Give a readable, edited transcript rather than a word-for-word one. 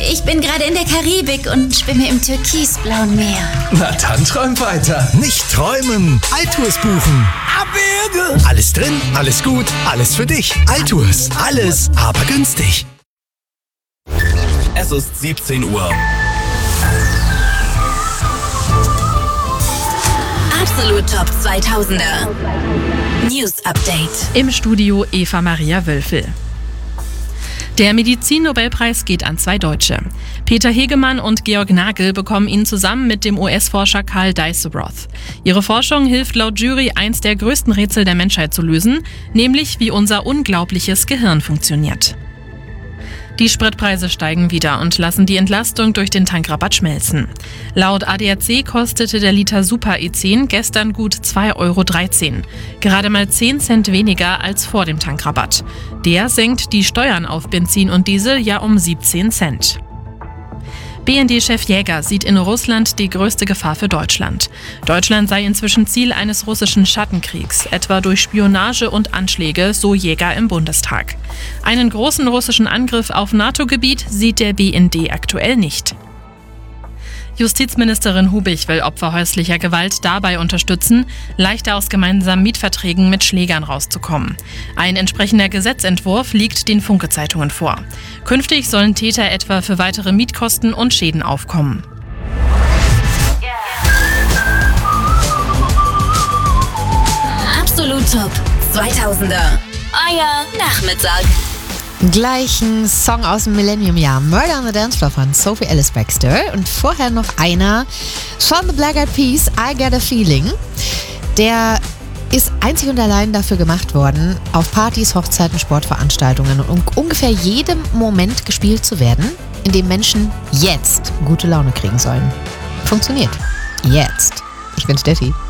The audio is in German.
Ich bin gerade in der Karibik und schwimme im türkisblauen Meer. Na dann träum weiter. Nicht träumen, Altours buchen. Abwürge. Alles drin, alles gut, alles für dich. Altours, alles, aber günstig. Es ist 17 Uhr. Absolut Top 2000er. News Update. Im Studio Eva Maria Wölfel. Der Medizin-Nobelpreis geht an 2 Deutsche. Peter Hegemann und Georg Nagel bekommen ihn zusammen mit dem US-Forscher Carl Dijsselbroth. Ihre Forschung hilft laut Jury, eins der größten Rätsel der Menschheit zu lösen, nämlich wie unser unglaubliches Gehirn funktioniert. Die Spritpreise steigen wieder und lassen die Entlastung durch den Tankrabatt schmelzen. Laut ADAC kostete der Liter Super E10 gestern gut 2,13 €. Gerade mal 10 Cent weniger als vor dem Tankrabatt. Der senkt die Steuern auf Benzin und Diesel ja um 17 Cent. BND-Chef Jäger sieht in Russland die größte Gefahr für Deutschland. Deutschland sei inzwischen Ziel eines russischen Schattenkriegs, etwa durch Spionage und Anschläge, so Jäger im Bundestag. Einen großen russischen Angriff auf NATO-Gebiet sieht der BND aktuell nicht. Justizministerin Hubich will Opfer häuslicher Gewalt dabei unterstützen, leichter aus gemeinsamen Mietverträgen mit Schlägern rauszukommen. Ein entsprechender Gesetzentwurf liegt den Funke-Zeitungen vor. Künftig sollen Täter etwa für weitere Mietkosten und Schäden aufkommen. Absolut Top 2000er. Euer Nachmittag. Gleich ein Song aus dem Millennium-Jahr. Murder on the Dance Floor von Sophie Ellis Bextor. Und vorher noch einer von The Black Eyed Peas, I Get a Feeling. Der ist einzig und allein dafür gemacht worden, auf Partys, Hochzeiten, Sportveranstaltungen und ungefähr jedem Moment gespielt zu werden, in dem Menschen jetzt gute Laune kriegen sollen. Funktioniert. Jetzt. Ich bin Steffi.